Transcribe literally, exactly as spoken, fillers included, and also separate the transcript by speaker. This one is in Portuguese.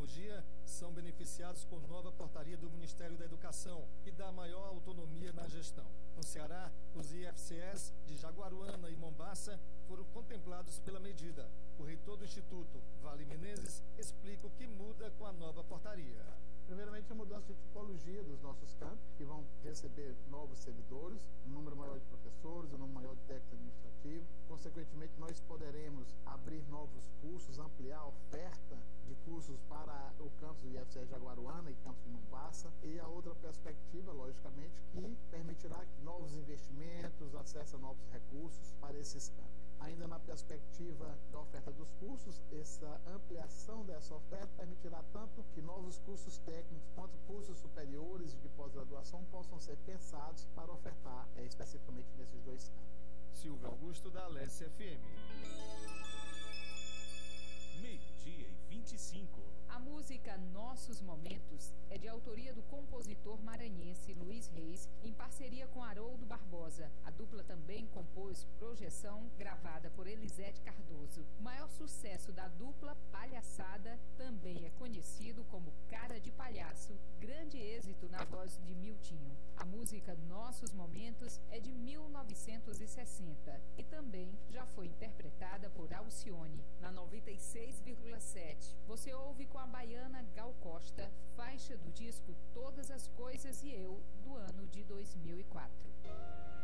Speaker 1: tecnologia são beneficiados com nova portaria do Ministério da Educação, que dá maior autonomia na gestão. No Ceará, os I F C Es de Jaguaruana e Mombaça foram contemplados pela medida. O reitor do Instituto, Vale Menezes, explica o que muda com a nova portaria.
Speaker 2: Primeiramente, a mudança de tipologia dos nossos campos, que vão receber novos servidores, um número maior de professores, um número maior de técnicos administrativos. Consequentemente, nós poderemos abrir novos cursos, ampliar a oferta de cursos para o campus do I F C E Jaguaruana e campus de Mombaça. E a outra perspectiva, logicamente, que permitirá novos investimentos, acesso a novos recursos para esses campos. Ainda na perspectiva da oferta dos cursos, essa ampliação dessa oferta permitirá tanto que novos cursos técnicos quanto cursos superiores de pós-graduação possam ser pensados para ofertar é, especificamente nesses dois campos.
Speaker 1: Silvio Augusto, da Alesse F M.
Speaker 3: Meio-dia e vinte e cinco.
Speaker 4: A música Nossos Momentos é de autoria do compositor maranhense Luiz Reis, em parceria com Haroldo Barbosa. A dupla também compôs Projeção, gravada por Elisete Cardoso. O maior sucesso da dupla, Palhaçada, também é conhecido como Cara de Palhaço, grande êxito na voz de Miltinho. A música Nossos Momentos é de mil novecentos e sessenta e também já foi interpretada por Alcione. Na noventa e seis vírgula sete, você ouve com a baiana Gal Costa, faixa do disco Todas as Coisas e Eu, do ano de dois mil e quatro.